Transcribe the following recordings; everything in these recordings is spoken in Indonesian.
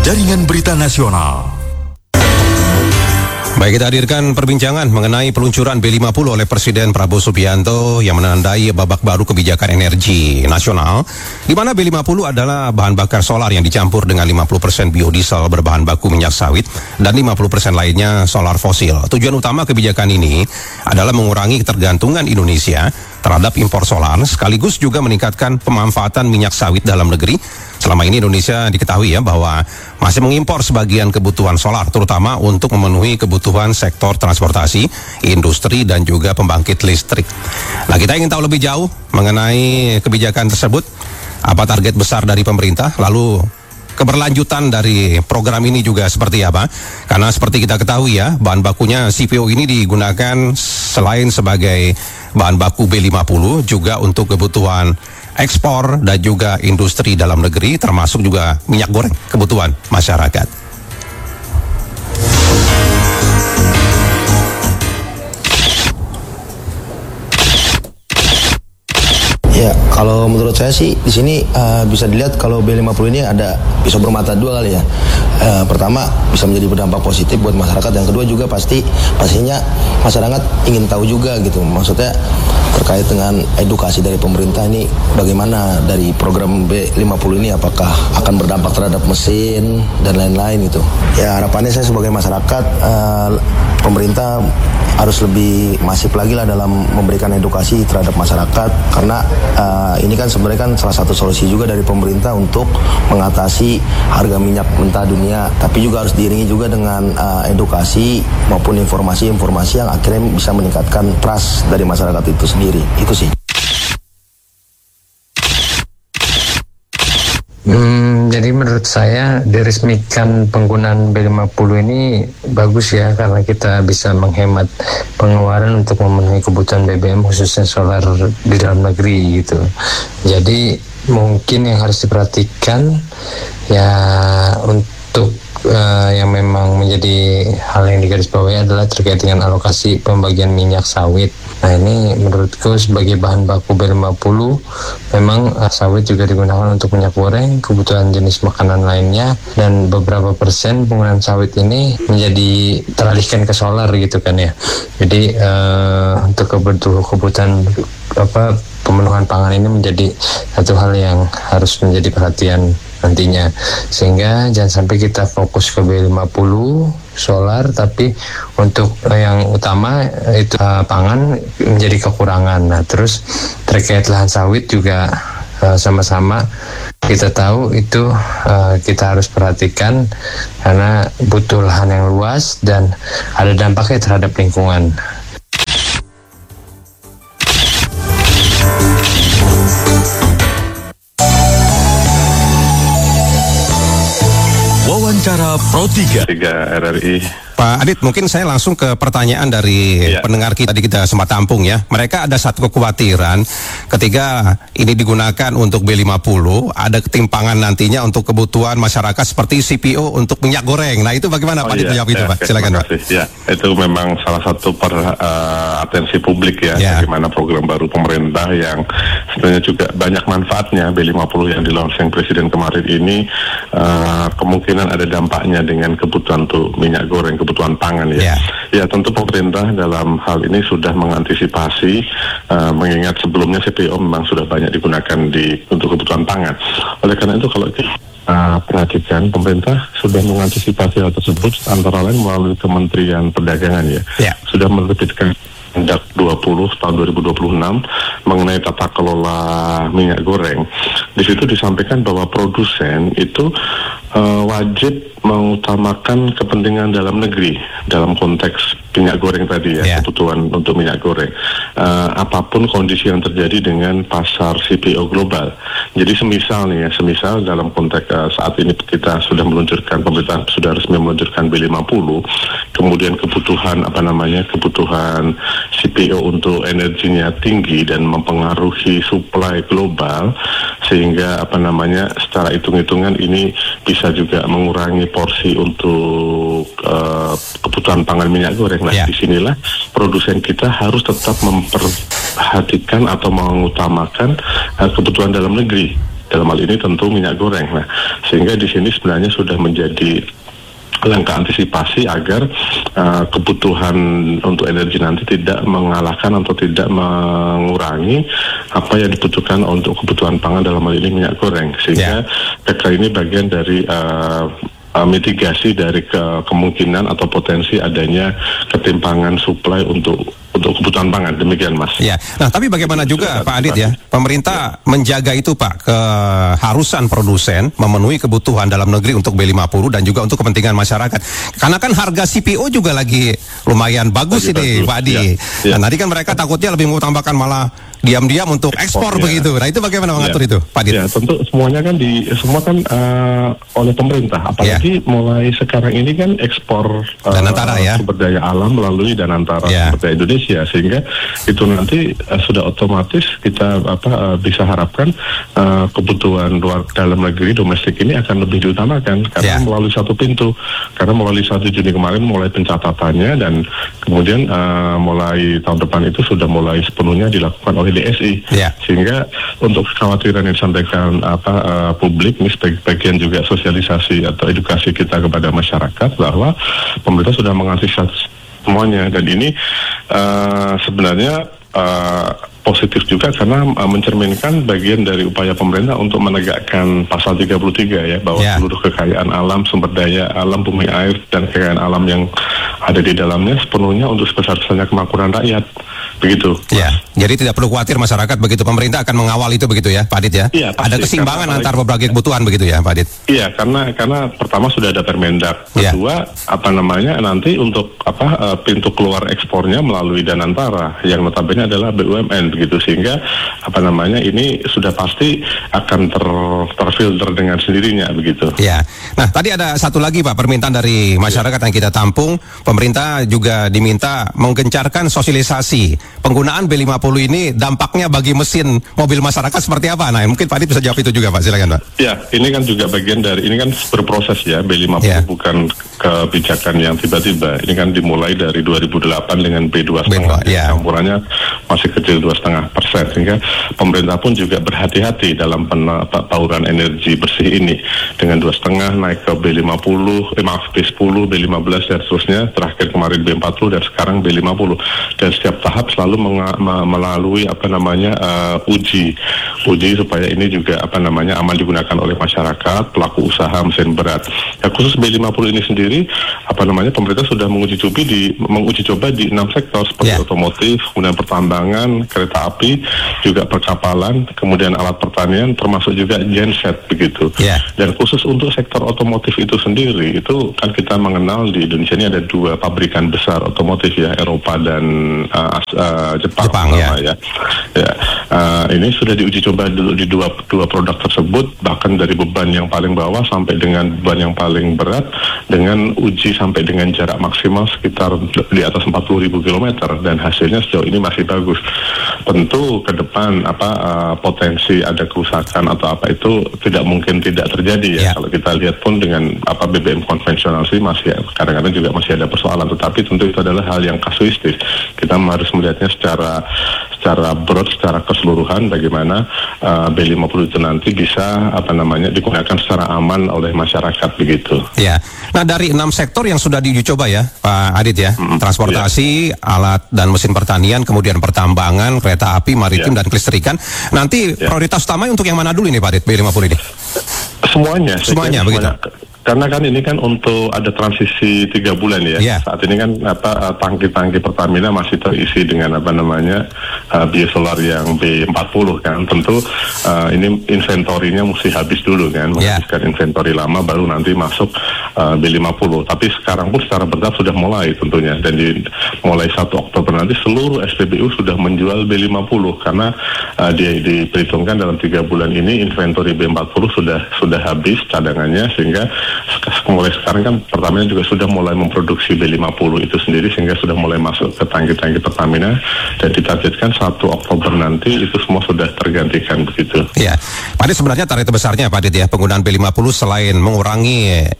Jaringan Berita Nasional. Baik, kita hadirkan perbincangan mengenai peluncuran B50 oleh Presiden Prabowo Subianto yang menandai babak baru kebijakan energi nasional, di mana B50 adalah bahan bakar solar yang dicampur dengan 50% biodiesel berbahan baku minyak sawit dan 50% lainnya solar fosil. Tujuan utama kebijakan ini adalah mengurangi ketergantungan Indonesia terhadap impor solar, sekaligus juga meningkatkan pemanfaatan minyak sawit dalam negeri. Selama ini Indonesia diketahui bahwa masih mengimpor sebagian kebutuhan solar, terutama untuk memenuhi kebutuhan sektor transportasi, industri, dan juga pembangkit listrik. Nah, kita ingin tahu lebih jauh mengenai kebijakan tersebut, apa target besar dari pemerintah, lalu keberlanjutan dari program ini juga seperti apa. Karena seperti kita ketahui bahan bakunya CPO ini digunakan selain sebagai bahan baku B50 juga untuk kebutuhan ekspor dan juga industri dalam negeri, termasuk juga minyak goreng kebutuhan masyarakat. Ya, kalau menurut saya sih di sini bisa dilihat kalau B50 ini ada pisau bermata dua kali ya. Pertama bisa menjadi berdampak positif buat masyarakat, yang kedua juga pastinya masyarakat ingin tahu juga gitu. Maksudnya terkait dengan edukasi dari pemerintah ini bagaimana dari program B50 ini, apakah akan berdampak terhadap mesin dan lain-lain gitu. Ya, harapannya saya sebagai masyarakat, pemerintah harus lebih masif lagi lah dalam memberikan edukasi terhadap masyarakat, karena ini kan sebenarnya kan salah satu solusi juga dari pemerintah untuk mengatasi harga minyak mentah dunia, tapi juga harus diiringi juga dengan edukasi maupun informasi-informasi yang akhirnya bisa meningkatkan trust dari masyarakat itu sendiri. Itu sih. Jadi menurut saya diresmikan penggunaan B50 ini bagus ya, karena kita bisa menghemat pengeluaran untuk memenuhi kebutuhan BBM khususnya solar di dalam negeri gitu. Jadi mungkin yang harus diperhatikan ya untuk yang memang menjadi hal yang digarisbawahi adalah terkait dengan alokasi pembagian minyak sawit. Nah, ini menurutku sebagai bahan baku B50 memang sawit juga digunakan untuk minyak goreng, kebutuhan jenis makanan lainnya, dan beberapa persen penggunaan sawit ini menjadi teralihkan ke solar gitu kan ya. Jadi untuk kebutuhan pemenuhan pangan ini menjadi satu hal yang harus menjadi perhatian nantinya, sehingga jangan sampai kita fokus ke B50 solar tapi untuk yang utama itu pangan menjadi kekurangan. Nah, terus terkait lahan sawit juga sama-sama kita tahu itu kita harus perhatikan karena butuh lahan yang luas dan ada dampaknya terhadap lingkungan. Wawancara Pro 3 RRI. Pak Adit, mungkin saya langsung ke pertanyaan dari pendengar kita, tadi kita sempat tampung ya. Mereka ada satu kekhawatiran ketika ini digunakan untuk B50, ada ketimpangan nantinya untuk kebutuhan masyarakat seperti CPO untuk minyak goreng. Nah, itu bagaimana Pak Adit menjawab itu, Pak? Silakan, Pak. Ya, itu memang salah satu atensi publik ya, bagaimana program baru pemerintah yang sebenarnya juga banyak manfaatnya. B50 yang di launching Presiden kemarin ini kemungkinan ada dampaknya dengan kebutuhan untuk minyak goreng, kebutuhan pangan ya. Ya, tentu pemerintah dalam hal ini sudah mengantisipasi, mengingat sebelumnya CPO memang sudah banyak digunakan untuk kebutuhan pangan. Oleh karena itu kalau kita perhatikan, pemerintah sudah mengantisipasi hal tersebut antara lain melalui Kementerian Perdagangan ya. Sudah menerbitkan Permendak 20 tahun 2026 mengenai tata kelola minyak goreng. Di situ disampaikan bahwa produsen itu wajib mengutamakan kepentingan dalam negeri dalam konteks minyak goreng tadi ya, kebutuhan untuk minyak goreng. Apapun kondisi yang terjadi dengan pasar CPO global. Jadi semisal dalam konteks saat ini kita sudah meluncurkan, pemerintah sudah resmi meluncurkan B50, kemudian kebutuhan kebutuhan CPO untuk energinya tinggi dan mempengaruhi supply global, sehingga secara hitung-hitungan ini bisa juga mengurangi porsi untuk kebutuhan pangan minyak goreng. Nah, disinilah produsen kita harus tetap memperhatikan atau mengutamakan kebutuhan dalam negeri. dalam hal ini tentu minyak goreng. Nah, sehingga di sini sebenarnya sudah menjadi langkah antisipasi agar kebutuhan untuk energi nanti tidak mengalahkan atau tidak mengurangi apa yang dibutuhkan untuk kebutuhan pangan, dalam hal ini minyak goreng. Sehingga PK ini bagian dari mitigasi dari kemungkinan atau potensi adanya ketimpangan suplai untuk kebutuhan pangan. Demikian, Mas. Ya. Nah, tapi bagaimana juga Pak Adit ya, pemerintah menjaga itu Pak, keharusan produsen memenuhi kebutuhan dalam negeri untuk B50 dan juga untuk kepentingan masyarakat. Karena kan harga CPO juga lagi lumayan bagus ini Pak Adi. Nah, tadi kan mereka takutnya lebih mengutamakan malah diam-diam untuk ekspor begitu. Nah, itu bagaimana mengatur itu Pak Adit? Ya, tentu semuanya kan semua kan oleh pemerintah. Apalagi mulai sekarang ini kan ekspor Danantara sumber daya alam melalui Danantara sumber daya Indonesia, sehingga itu nanti sudah otomatis kita bisa harapkan kebutuhan luar dalam negeri domestik ini akan lebih diutamakan karena melalui satu pintu. Karena melalui 1 Juni kemarin mulai pencatatannya, dan kemudian mulai tahun depan itu sudah mulai sepenuhnya dilakukan oleh DSI. Sehingga untuk kekhawatiran yang disampaikan publik ini sebagai bagian juga sosialisasi atau edukasi kita kepada masyarakat bahwa pemerintah sudah mengantisipasi semuanya, dan ini sebenarnya positif juga karena mencerminkan bagian dari upaya pemerintah untuk menegakkan pasal 33 bahwa seluruh kekayaan alam, sumber daya alam, bumi air dan kekayaan alam yang ada di dalamnya sepenuhnya untuk sebesar-besarnya kemakmuran rakyat. Begitu. Jadi tidak perlu khawatir masyarakat begitu, pemerintah akan mengawal itu begitu ya Pak Adit ya? Pasti, ada keseimbangan antar berbagai kebutuhan begitu ya Pak Adit? Iya, karena pertama sudah ada Permendak, kedua nanti untuk pintu keluar ekspornya melalui Danantara yang notabene adalah BUMN begitu, sehingga ini sudah pasti akan terfilter dengan sendirinya begitu. Nah, tadi ada satu lagi Pak, permintaan dari masyarakat yang kita tampung. Pemerintah juga diminta menggencarkan sosialisasi penggunaan B50 ini, dampaknya bagi mesin mobil masyarakat seperti apa? Nah, mungkin Pak Adit bisa jawab itu juga Pak, silakan Pak. Ini kan juga bagian dari, ini kan berproses ya, B50 bukan kebijakan yang tiba-tiba. Ini kan dimulai dari 2008 dengan B2,5, campurannya masih kecil 2,5%, sehingga pemerintah pun juga berhati-hati dalam bauran energi bersih ini, dengan 2,5 naik ke B50, B10, B15 dan seterusnya, terakhir kemarin B40 dan sekarang B50, dan setiap tahap selalu melalui uji supaya ini juga aman digunakan oleh masyarakat, pelaku usaha mesin berat. Khusus B50 ini sendiri pemerintah sudah menguji coba di 6 sektor seperti otomotif, kemudian pertambangan, kereta api, juga perkapalan, kemudian alat pertanian, termasuk juga genset begitu. Dan khusus untuk sektor otomotif itu sendiri, itu kan kita mengenal di Indonesia ini ada 2 pabrikan besar otomotif Eropa dan Jepang ini sudah diuji coba dulu di dua produk tersebut, bahkan dari beban yang paling bawah sampai dengan beban yang paling berat, dengan uji sampai dengan jarak maksimal sekitar di atas 40.000 km, dan hasilnya sejauh ini masih bagus. Tentu ke depan potensi ada kerusakan atau itu tidak mungkin tidak terjadi kalau kita lihat pun dengan BBM konvensional sih masih kadang-kadang juga masih ada persoalan, tetapi tentu itu adalah hal yang kasuistis. Kita harus melihatnya secara broad, secara keseluruhan bagaimana B50 itu nanti bisa digunakan secara aman oleh masyarakat begitu. Nah, dari 6 sektor yang sudah diuji coba ya Pak Adit ya, transportasi, alat dan mesin pertanian, kemudian pertambangan, kereta api, maritim dan kelistrikan. Nanti prioritas utama untuk yang mana dulu ini Pak Adit, B50 ini? Semuanya begitu. Karena kan ini kan untuk ada transisi 3 bulan ya. Saat ini kan tangki-tangki Pertamina masih terisi dengan biosolar yang B40 kan. Tentu ini inventorinya mesti habis dulu kan, menghabiskan inventori lama baru nanti masuk B50. Tapi sekarang pun secara bertahap sudah mulai tentunya, dan mulai 1 Oktober nanti seluruh SPBU sudah menjual B50 karena diperhitungkan dalam 3 bulan ini inventori B40 sudah habis cadangannya, sehingga mulai sekarang kan Pertamina juga sudah mulai memproduksi B50 itu sendiri, sehingga sudah mulai masuk ke tangki-tangki Pertamina, dan ditargetkan 1 Oktober nanti itu semua sudah tergantikan begitu. Pak Adit, sebenarnya target besarnya Pak Adit ya, penggunaan B50 selain mengurangi impor solar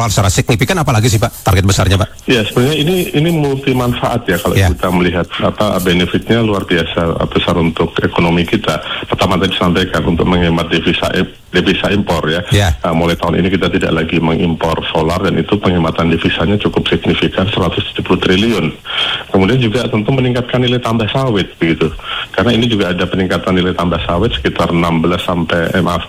solar secara signifikan, apalagi sih Pak target besarnya Pak? Ya sebenarnya ini multi manfaat ya kalau kita melihat benefitnya luar biasa besar untuk ekonomi kita. Pertama tadi disampaikan untuk menghemat devisa impor ya. Mulai tahun ini kita tidak lagi mengimpor solar dan itu penghematan devisanya cukup signifikan 170 triliun. Kemudian juga tentu meningkatkan nilai tambah sawit begitu. Karena ini juga ada peningkatan nilai tambah sawit sekitar 20 sampai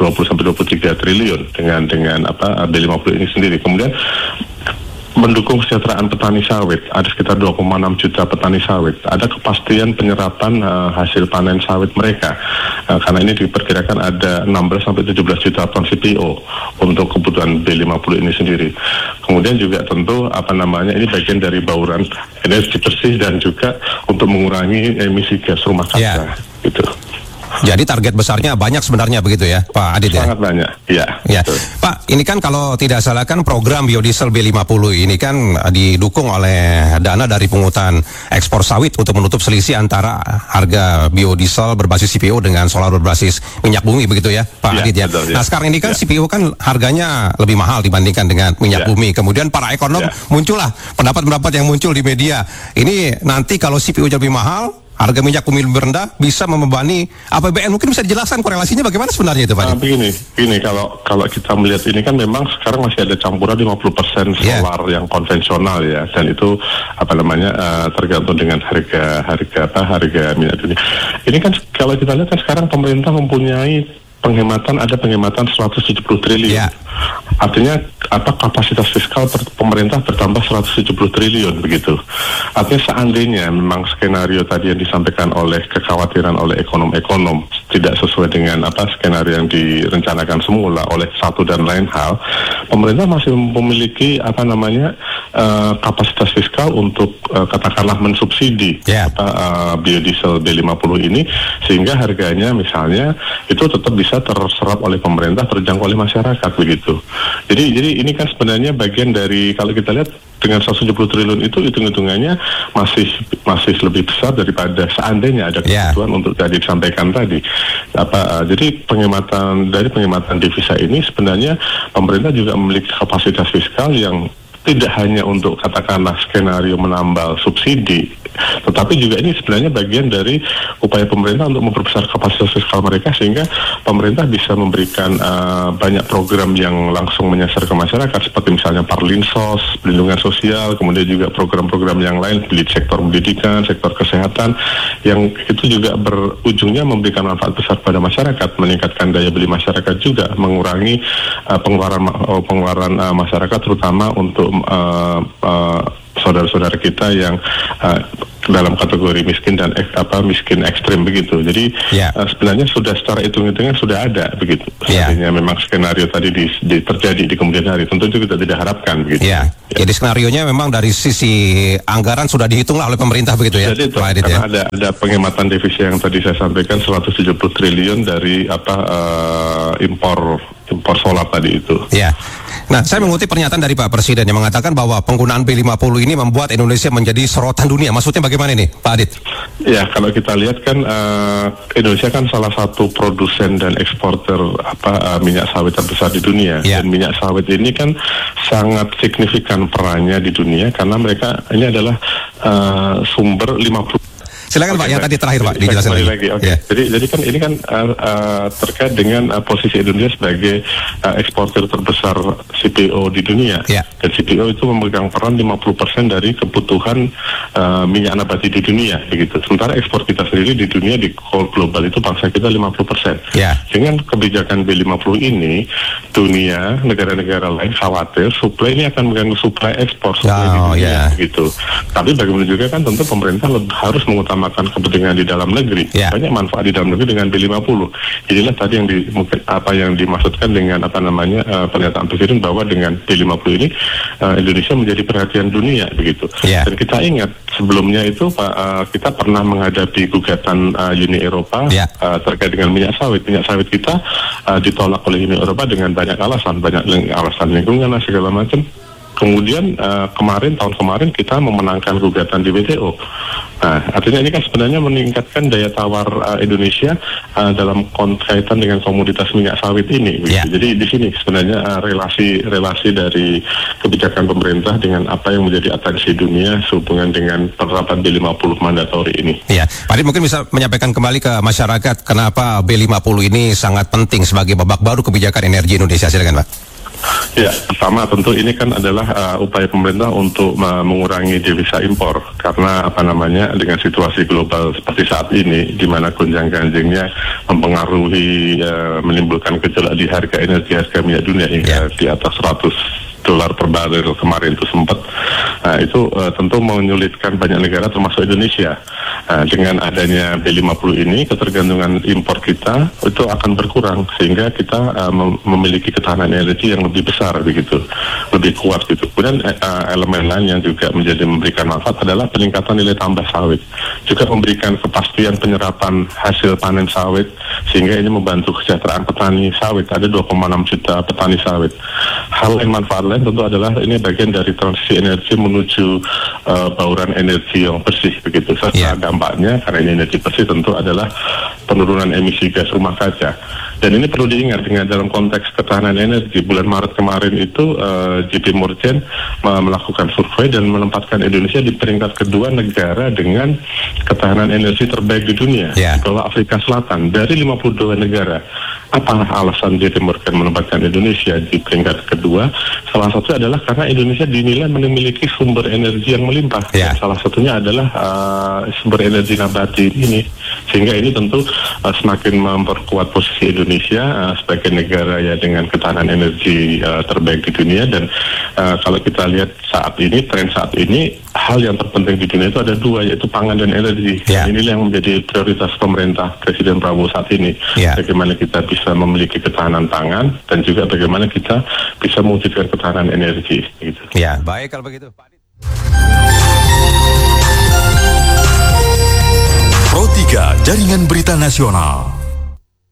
23 triliun dengan B50 ini sendiri. Kemudian mendukung kesejahteraan petani sawit, ada sekitar 2,6 juta petani sawit. Ada kepastian penyerapan hasil panen sawit mereka, karena ini diperkirakan ada 16 sampai 17 juta ton CPO untuk kebutuhan B50 ini sendiri. Kemudian juga tentu ini bagian dari bauran energi bersih dan juga untuk mengurangi emisi gas rumah kaca. Gitu. Jadi target besarnya banyak sebenarnya begitu ya Pak Adit ya? Sangat banyak, ya. Pak, ini kan kalau tidak salah kan program biodiesel B50 ini kan didukung oleh dana dari pungutan ekspor sawit untuk menutup selisih antara harga biodiesel berbasis CPO dengan solar berbasis minyak bumi begitu ya Pak Adit ya? Betul, Nah sekarang ini kan CPO kan harganya lebih mahal dibandingkan dengan minyak bumi. Kemudian para ekonom muncullah pendapat-pendapat yang muncul di media. Ini nanti kalau CPO lebih mahal, harga minyak bumi lebih rendah, bisa membebani APBN. Mungkin bisa dijelaskan korelasinya bagaimana sebenarnya itu Pak? Begini kalau kita melihat ini kan memang sekarang masih ada campuran 50% solar yang konvensional ya, dan itu tergantung dengan harga minyak dunia. Ini kan kalau kita lihat kan sekarang pemerintah mempunyai penghematan 170 triliun. Artinya kapasitas fiskal pemerintah bertambah 170 triliun begitu. Artinya seandainya memang skenario tadi yang disampaikan oleh kekhawatiran oleh ekonom-ekonom tidak sesuai dengan skenario yang direncanakan semula oleh satu dan lain hal, pemerintah masih memiliki kapasitas fiskal untuk katakanlah mensubsidi biodiesel B50 ini sehingga harganya misalnya itu tetap bisa terserap oleh pemerintah, terjangkau oleh masyarakat begitu. Jadi ini kan sebenarnya bagian dari, kalau kita lihat dengan 170 triliun itu hitung-hitungannya masih lebih besar daripada seandainya ada kebutuhan untuk tadi disampaikan tadi. Jadi penghematan devisa ini sebenarnya pemerintah juga memiliki kapasitas fiskal yang tidak hanya untuk katakanlah skenario menambal subsidi, tetapi juga ini sebenarnya bagian dari upaya pemerintah untuk memperbesar kapasitas fiskal mereka sehingga pemerintah bisa memberikan banyak program yang langsung menyasar ke masyarakat seperti misalnya Parlinsos, perlindungan sosial, kemudian juga program-program yang lain di sektor pendidikan, sektor kesehatan yang itu juga berujungnya memberikan manfaat besar pada masyarakat, meningkatkan daya beli masyarakat juga, mengurangi pengeluaran masyarakat terutama untuk saudara-saudara kita yang dalam kategori miskin dan miskin ekstrim begitu. Jadi sebenarnya sudah secara hitung-hitungan sudah ada begitu. Sebenarnya memang skenario tadi terjadi di kemudian hari. Tentu itu kita tidak harapkan begitu. Jadi skenarionya memang dari sisi anggaran sudah dihitung oleh pemerintah begitu ya. Jadi karena ada penghematan devisa yang tadi saya sampaikan 170 triliun dari impor solar tadi itu. Nah, saya mengutip pernyataan dari Pak Presiden yang mengatakan bahwa penggunaan B50 ini membuat Indonesia menjadi sorotan dunia. Maksudnya bagaimana ini, Pak Adit? Ya, kalau kita lihat kan Indonesia kan salah satu produsen dan eksporter minyak sawit terbesar di dunia. Dan minyak sawit ini kan sangat signifikan perannya di dunia karena mereka ini adalah sumber 50. Silakan Pak, yang tadi terakhir Pak, dijelaskan lagi. Jadi kan ini kan terkait dengan posisi Indonesia sebagai eksportir terbesar CPO di dunia. Dan CPO itu memegang peran 50% dari kebutuhan minyak nabati di dunia, begitu. Sementara ekspor kita sendiri di dunia di global itu bangsa kita 50%. Dengan kebijakan B50 ini, dunia negara-negara lain khawatir suplai ini akan mengganggu suplai ekspor di dunia, gitu. Tapi bagaimana juga kan tentu pemerintah harus mengutamakan kepentingan di dalam negeri. Banyak manfaat di dalam negeri dengan B50. Inilah tadi yang dimaksudkan dengan pernyataan Presiden bahwa dengan B50 ini Indonesia menjadi perhatian dunia begitu. Dan kita ingat sebelumnya itu kita pernah menghadapi gugatan Uni Eropa terkait dengan minyak sawit. Minyak sawit kita ditolak oleh Uni Eropa dengan banyak alasan lingkungan segala macam. Kemudian tahun kemarin kita memenangkan gugatan di WTO Nah, artinya ini kan sebenarnya meningkatkan daya tawar Indonesia dalam kaitan dengan komoditas minyak sawit ini. Yeah. Jadi di sini sebenarnya relasi dari kebijakan pemerintah dengan apa yang menjadi atensi dunia sehubungan dengan penerapan B50 mandatori ini. Ya, Pak Adit mungkin bisa menyampaikan kembali ke masyarakat kenapa B50 ini sangat penting sebagai babak baru kebijakan energi Indonesia. Silakan, Pak. Ya, pertama tentu ini kan adalah upaya pemerintah untuk mengurangi devisa impor karena dengan situasi global seperti saat ini di mana gonjang-ganjingnya mempengaruhi menimbulkan gejolak di harga minyak dunia hingga di atas $100 per barel kemarin itu sempat. Nah, itu tentu menyulitkan banyak negara termasuk Indonesia. Dengan adanya B50 ini ketergantungan impor kita itu akan berkurang sehingga kita memiliki ketahanan energi yang lebih besar begitu, lebih kuat gitu. Kemudian elemen lain yang juga memberikan manfaat adalah peningkatan nilai tambah sawit, juga memberikan kepastian penyerapan hasil panen sawit sehingga ini membantu kesejahteraan petani sawit. Ada 2,6 juta petani sawit. Hal lain manfaat lain tentu adalah ini bagian dari transisi energi menuju bauran energi yang bersih begitu. Serta dampaknya karena ini energi bersih tentu adalah penurunan emisi gas rumah kaca. Dan ini perlu diingat dengan dalam konteks ketahanan energi. Bulan Maret kemarin itu JP Morgan melakukan survei dan menempatkan Indonesia di peringkat kedua negara dengan ketahanan energi terbaik di dunia, di bawah Afrika Selatan dari 52 negara. Apa alasan JP Morgan menempatkan Indonesia di peringkat kedua? Salah satu adalah karena Indonesia dinilai memiliki sumber energi yang melimpah. Salah satunya adalah sumber energi nabati ini, sehingga ini tentu semakin memperkuat posisi Indonesia sebagai negara dengan ketahanan energi terbaik di dunia. Dan kalau kita lihat saat ini, tren saat ini, hal yang terpenting di dunia itu ada dua, yaitu pangan dan energi. Inilah yang menjadi prioritas pemerintah Presiden Prabowo saat ini. Bagaimana kita bisa memiliki ketahanan pangan dan juga bagaimana kita bisa mewujudkan ketahanan energi. Gitu. Ya, baik kalau begitu, Pak Adit. Pro 3 Jaringan Berita Nasional.